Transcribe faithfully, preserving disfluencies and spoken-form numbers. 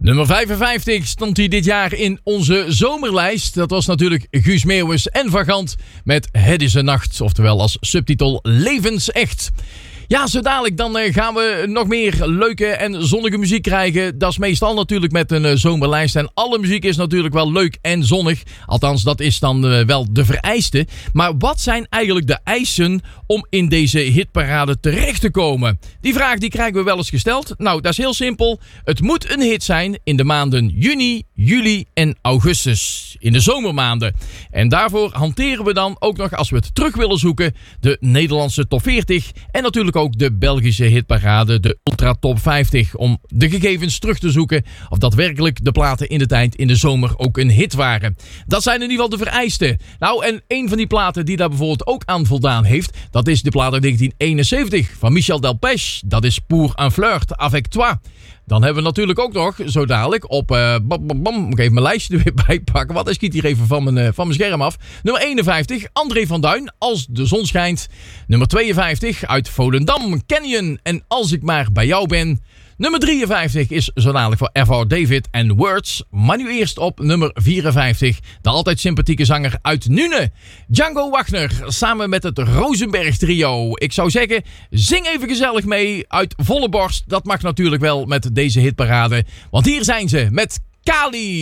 Nummer vijfenvijftig stond hij dit jaar in onze zomerlijst. Dat was natuurlijk Guus Meeuwis en Vagant met Het is een nacht. Oftewel als subtitel Levensecht. Ja, zo dadelijk dan gaan we nog meer leuke en zonnige muziek krijgen. Dat is meestal natuurlijk met een zomerlijst. En alle muziek is natuurlijk wel leuk en zonnig. Althans, dat is dan wel de vereiste. Maar wat zijn eigenlijk de eisen om in deze hitparade terecht te komen? Die vraag die krijgen we wel eens gesteld. Nou, dat is heel simpel. Het moet een hit zijn in de maanden juni, juli en augustus. In de zomermaanden. En daarvoor hanteren we dan ook nog, als we het terug willen zoeken, de Nederlandse top veertig. En natuurlijk ook de Belgische hitparade, de Ultra Top vijftig. Om de gegevens terug te zoeken of daadwerkelijk de platen in de tijd in de zomer ook een hit waren. Dat zijn in ieder geval de vereisten. Nou, en een van die platen die daar bijvoorbeeld ook aan voldaan heeft, dat is de plaat uit negentien eenenzeventig van Michel Delpech. Dat is Pour un flirt avec toi. Dan hebben we natuurlijk ook nog, zo dadelijk, op... Uh, bam, bam, bam, ik even mijn lijstje er weer bij pakken. Want ik schiet hier even van mijn, uh, van mijn scherm af. Nummer eenenvijftig, André van Duin, Als de zon schijnt. Nummer tweeënvijftig, uit Volendam, Canyon en Als ik maar bij jou ben. Nummer drieënvijftig is zo dadelijk voor F R David en Words. Maar nu eerst op nummer vierenvijftig. De altijd sympathieke zanger uit Nune. Django Wagner samen met het Rosenberg trio. Ik zou zeggen, zing even gezellig mee uit volle borst. Dat mag natuurlijk wel met deze hitparade. Want hier zijn ze met Kali.